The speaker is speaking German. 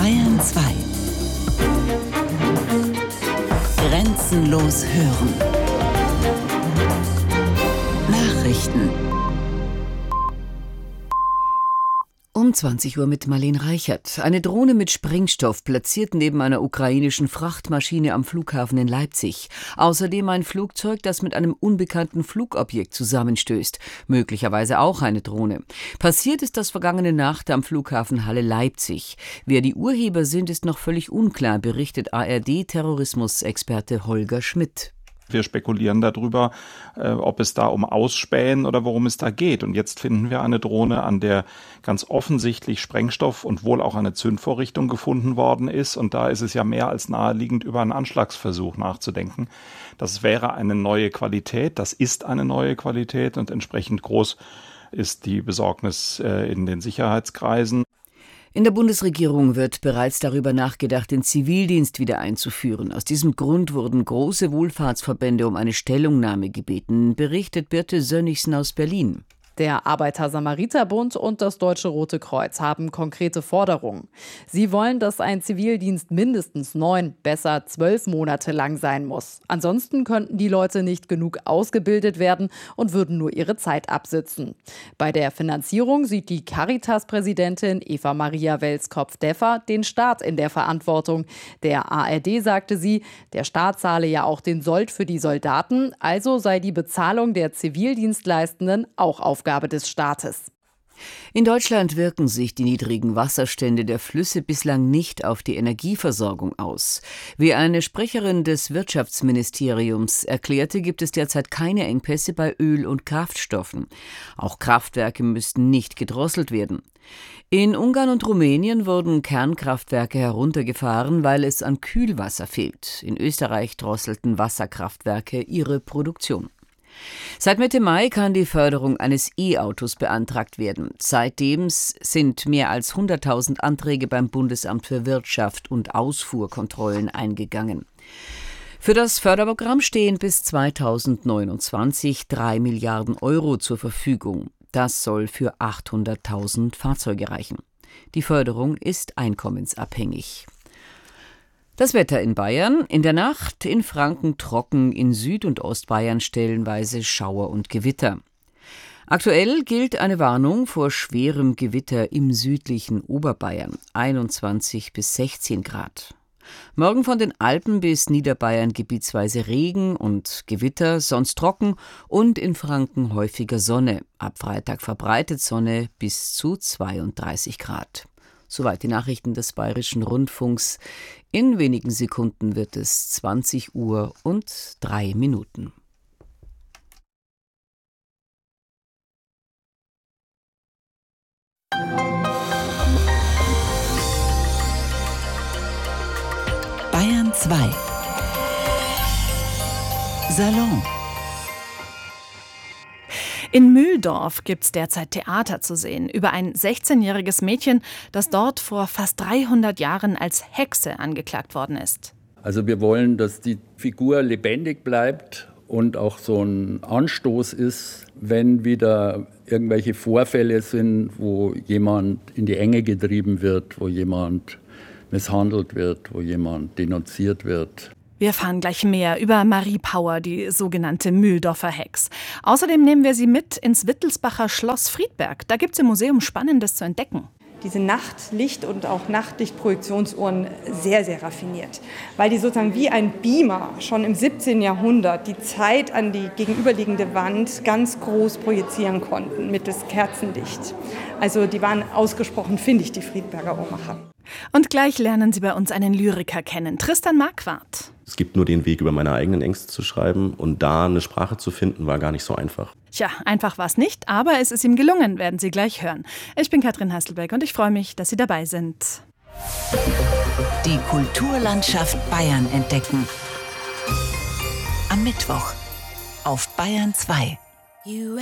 Bayern 2. Grenzenlos hören. Nachrichten. Um 20 Uhr mit Marlene Reichert. Eine Drohne mit Sprengstoff platziert neben einer ukrainischen Frachtmaschine am Flughafen in Leipzig. Außerdem ein Flugzeug, das mit einem unbekannten Flugobjekt zusammenstößt. Möglicherweise auch eine Drohne. Passiert ist das vergangene Nacht am Flughafen Halle Leipzig. Wer die Urheber sind, ist noch völlig unklar, berichtet ARD-Terrorismusexperte Holger Schmidt. Wir spekulieren darüber, ob es da um Ausspähen oder worum es da geht. Und jetzt finden wir eine Drohne, an der ganz offensichtlich Sprengstoff und wohl auch eine Zündvorrichtung gefunden worden ist. Und da ist es ja mehr als naheliegend, über einen Anschlagsversuch nachzudenken. Das wäre eine neue Qualität, das ist eine neue Qualität und entsprechend groß ist die Besorgnis in den Sicherheitskreisen. In der Bundesregierung wird bereits darüber nachgedacht, den Zivildienst wieder einzuführen. Aus diesem Grund wurden große Wohlfahrtsverbände um eine Stellungnahme gebeten, berichtet Birte Sönnigsen aus Berlin. Der Arbeiter-Samariter-Bund und das Deutsche Rote Kreuz haben konkrete Forderungen. Sie wollen, dass ein Zivildienst mindestens 9, besser 12 Monate lang sein muss. Ansonsten könnten die Leute nicht genug ausgebildet werden und würden nur ihre Zeit absitzen. Bei der Finanzierung sieht die Caritas-Präsidentin Eva-Maria Welskopf-Deffer den Staat in der Verantwortung. Der ARD sagte sie, der Staat zahle ja auch den Sold für die Soldaten, also sei die Bezahlung der Zivildienstleistenden auch Aufgabe des Staates. In Deutschland wirken sich die niedrigen Wasserstände der Flüsse bislang nicht auf die Energieversorgung aus. Wie eine Sprecherin des Wirtschaftsministeriums erklärte, gibt es derzeit keine Engpässe bei Öl- und Kraftstoffen. Auch Kraftwerke müssten nicht gedrosselt werden. In Ungarn und Rumänien wurden Kernkraftwerke heruntergefahren, weil es an Kühlwasser fehlt. In Österreich drosselten Wasserkraftwerke ihre Produktion. Seit Mitte Mai kann die Förderung eines E-Autos beantragt werden. Seitdem sind mehr als 100.000 Anträge beim Bundesamt für Wirtschaft und Ausfuhrkontrollen eingegangen. Für das Förderprogramm stehen bis 2029 3 Milliarden Euro zur Verfügung. Das soll für 800.000 Fahrzeuge reichen. Die Förderung ist einkommensabhängig. Das Wetter in Bayern: in der Nacht in Franken trocken, in Süd- und Ostbayern stellenweise Schauer und Gewitter. Aktuell gilt eine Warnung vor schwerem Gewitter im südlichen Oberbayern, 21 bis 16 Grad. Morgen von den Alpen bis Niederbayern gebietsweise Regen und Gewitter, sonst trocken und in Franken häufiger Sonne. Ab Freitag verbreitet Sonne bis zu 32 Grad. Soweit die Nachrichten des Bayerischen Rundfunks. In wenigen Sekunden wird es 20 Uhr und 3 Minuten. Bayern 2. Salon. In Mühldorf gibt es derzeit Theater zu sehen über ein 16-jähriges Mädchen, das dort vor fast 300 Jahren als Hexe angeklagt worden ist. Also wir wollen, dass die Figur lebendig bleibt und auch so ein Anstoß ist, wenn wieder irgendwelche Vorfälle sind, wo jemand in die Enge getrieben wird, wo jemand misshandelt wird, wo jemand denunziert wird. Wir erfahren gleich mehr über Marie Pauer, die sogenannte Mühldorfer Hex. Außerdem nehmen wir Sie mit ins Wittelsbacher Schloss Friedberg. Da gibt es im Museum Spannendes zu entdecken. Diese Nachtlicht- und auch Nachtlichtprojektionsuhren sehr, sehr raffiniert, weil die sozusagen wie ein Beamer schon im 17. Jahrhundert die Zeit an die gegenüberliegende Wand ganz groß projizieren konnten mittels Kerzenlicht. Also die waren ausgesprochen findig, die Friedberger Uhrmacher. Und gleich lernen Sie bei uns einen Lyriker kennen, Tristan Marquardt. Es gibt nur den Weg, über meine eigenen Ängste zu schreiben, und da eine Sprache zu finden, war gar nicht so einfach. Tja, einfach war es nicht, aber es ist ihm gelungen, werden Sie gleich hören. Ich bin Katrin Hasselbeck und ich freue mich, dass Sie dabei sind. Die Kulturlandschaft Bayern entdecken. Am Mittwoch auf Bayern 2.